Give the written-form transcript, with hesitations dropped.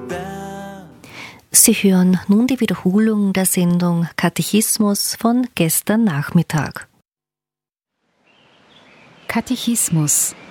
Sie hören nun die Wiederholung der Sendung Katechismus von gestern Nachmittag. Katechismus